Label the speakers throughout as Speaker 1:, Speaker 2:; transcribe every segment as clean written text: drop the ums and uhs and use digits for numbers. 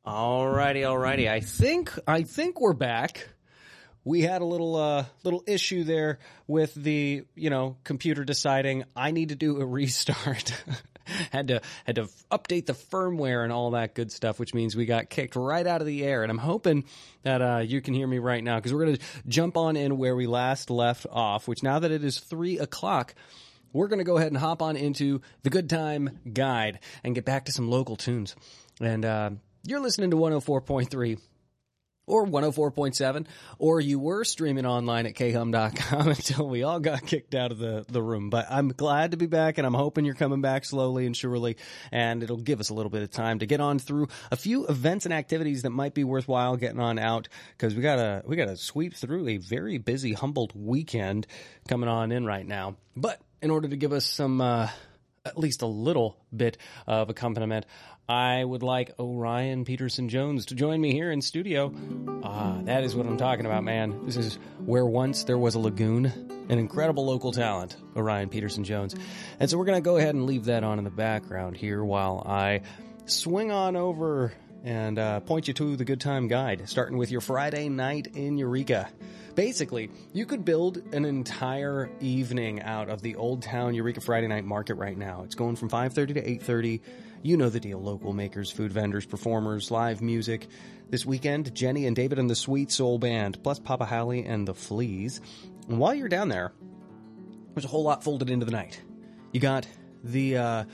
Speaker 1: Alrighty. I think we're back. We had a little issue there with the, computer deciding I need to do a restart. had to update the firmware and all that good stuff, which means we got kicked right out of the air. And I'm hoping that you can hear me right now, because we're going to jump on in where we last left off, which now that it is 3:00, we're going to go ahead and hop on into the Good Time Guide and get back to some local tunes. And you're listening to 104.3 or 104.7, or you were streaming online at khum.com until we all got kicked out of the room. But I'm glad to be back, and I'm hoping you're coming back slowly and surely, and it'll give us a little bit of time to get on through a few events and activities that might be worthwhile getting on out, because we gotta sweep through a very busy Humboldt weekend coming on in right now. But in order to give us some at least a little bit of accompaniment, I would like Orion Peterson Jones to join me here in studio. That is what I'm talking about, man. This is where once there was a lagoon, an incredible local talent, Orion Peterson Jones. And so we're going to go ahead and leave that on in the background here while I swing on over and point you to the Good Time Guide, starting with your Friday night in Eureka. Basically, you could build an entire evening out of the Old Town Eureka Friday Night Market right now. It's going from 5:30 to 8:30. You know the deal. Local makers, food vendors, performers, live music. This weekend, Jenny and David and the Sweet Soul Band, plus Papa Halley and the Fleas. And while you're down there, there's a whole lot folded into the night. You got the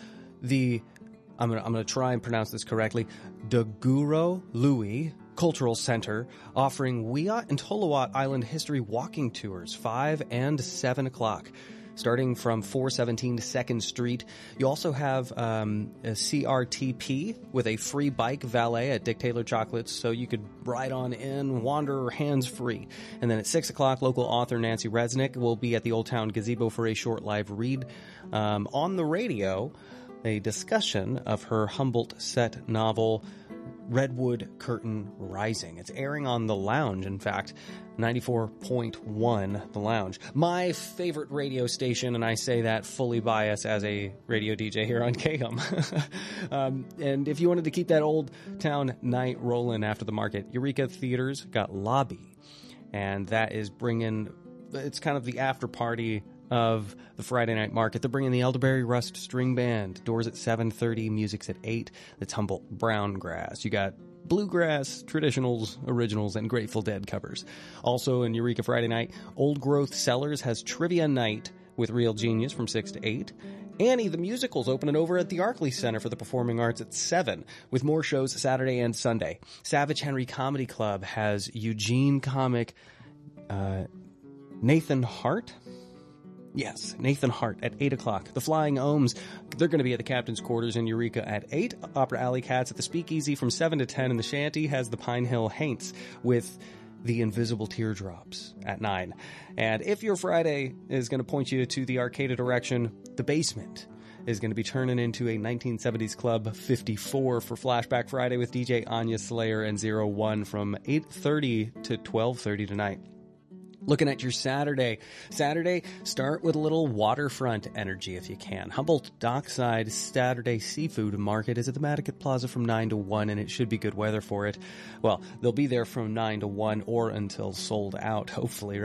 Speaker 1: I'm gonna try and pronounce this correctly, Daguro Louis Cultural Center, offering Wiyot and Tolawat Island history walking tours, 5 and 7 o'clock, starting from 417 2nd Street. You also have a CRTP with a free bike valet at Dick Taylor Chocolates, so you could ride on in, wander hands-free. And then at 6 o'clock, local author Nancy Resnick will be at the Old Town Gazebo for a short live read. On the radio, a discussion of her Humboldt set novel, Redwood Curtain Rising. It's airing on The Lounge, in fact, 94.1 The Lounge. My favorite radio station, and I say that fully biased as a radio DJ here on KHUM. And if you wanted to keep that Old Town night rolling after the market, Eureka Theaters got Lobby. And that is it's kind of the after party of the Friday night market. They're bringing the Elderberry Rust String Band. Doors at 7:30, music's at 8. That's Humboldt Brown Grass. You got bluegrass, traditionals, originals, and Grateful Dead covers. Also in Eureka Friday night, Old Growth Cellars has Trivia Night with Real Genius from 6 to 8. Annie the Musical's opening over at the Arkley Center for the Performing Arts at 7, with more shows Saturday and Sunday. Savage Henry Comedy Club has Eugene comic Nathan Hart. Yes, Nathan Hart at 8 o'clock. The Flying Ohms, they're going to be at the Captain's Quarters in Eureka at 8. Opera Alley Cats at the Speakeasy from 7 to 10. And the Shanty has the Pine Hill Haints with the Invisible Teardrops at 9. And if your Friday is going to point you to the Arcata direction, the Basement is going to be turning into a 1970s Club 54 for Flashback Friday with DJ Anya Slayer and 01 from 8:30 to 12:30 tonight. Looking at your Saturday, start with a little waterfront energy if you can. Humboldt Dockside Saturday Seafood Market is at the Madigat Plaza from 9 to 1, and it should be good weather for it. Well, they'll be there from 9 to 1 or until sold out, hopefully.